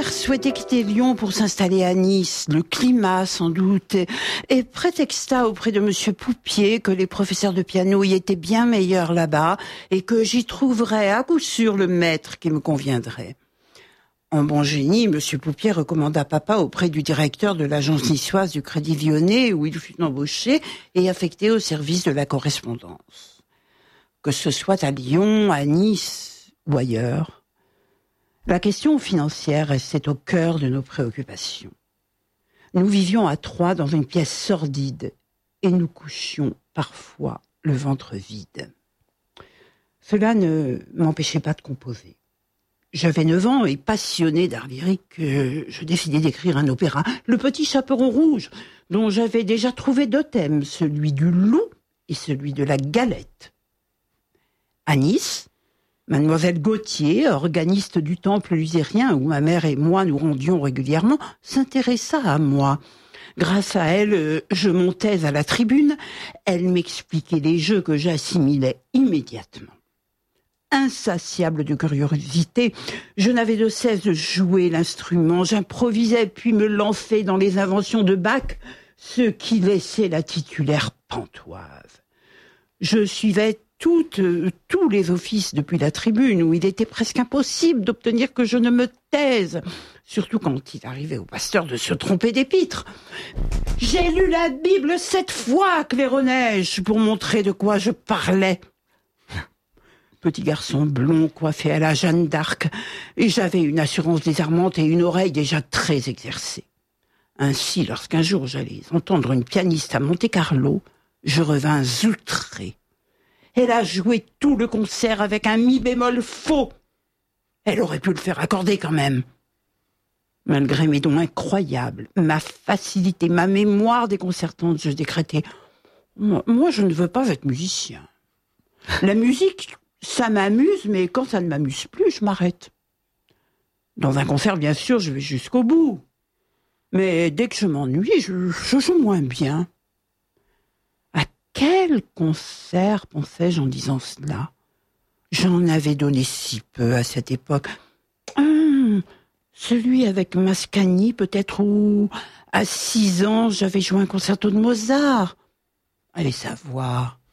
père souhaitait quitter Lyon pour s'installer à Nice, le climat sans doute, et prétexta auprès de monsieur Poupier que les professeurs de piano y étaient bien meilleurs là-bas et que j'y trouverais à coup sûr le maître qui me conviendrait. En bon génie, monsieur Poupier recommanda papa auprès du directeur de l'agence niçoise du Crédit Lyonnais où il fut embauché et affecté au service de la correspondance. Que ce soit à Lyon, à Nice ou ailleurs, la question financière restait au cœur de nos préoccupations. Nous vivions à trois dans une pièce sordide et nous couchions parfois le ventre vide. Cela ne m'empêchait pas de composer. J'avais 9 ans et passionné d'art lyrique, je décidai d'écrire un opéra, Le Petit Chaperon Rouge, dont j'avais déjà trouvé 2 thèmes, celui du loup et celui de la galette. À Nice, mademoiselle Gauthier, organiste du temple luthérien où ma mère et moi nous rendions régulièrement, s'intéressa à moi. Grâce à elle, je montais à la tribune, elle m'expliquait les jeux que j'assimilais immédiatement. Insatiable de curiosité, je n'avais de cesse de jouer l'instrument, j'improvisais puis me lançais dans les inventions de Bach, ce qui laissait la titulaire pantoise. Je suivais tous les offices depuis la tribune, où il était presque impossible d'obtenir que je ne me taise, surtout quand il arrivait au pasteur de se tromper d'épître. J'ai lu la Bible 7 fois, claironnais-je, pour montrer de quoi je parlais. Petit garçon blond coiffé à la Jeanne d'Arc, et j'avais une assurance désarmante et une oreille déjà très exercée. Ainsi, lorsqu'un jour j'allais entendre une pianiste à Monte-Carlo, je revins outré. Elle a joué tout le concert avec un mi bémol faux. Elle aurait pu le faire accorder quand même. Malgré mes dons incroyables, ma facilité, ma mémoire déconcertante, je décrétai « Moi, je ne veux pas être musicien. La musique, ça m'amuse, mais quand ça ne m'amuse plus, je m'arrête. Dans un concert, bien sûr, je vais jusqu'au bout. Mais dès que je m'ennuie, je joue moins bien. » À quel concert pensais-je en disant cela? J'en avais donné si peu à cette époque. Celui avec Mascagni, peut-être, où à 6 ans, j'avais joué un concerto de Mozart. Allez savoir.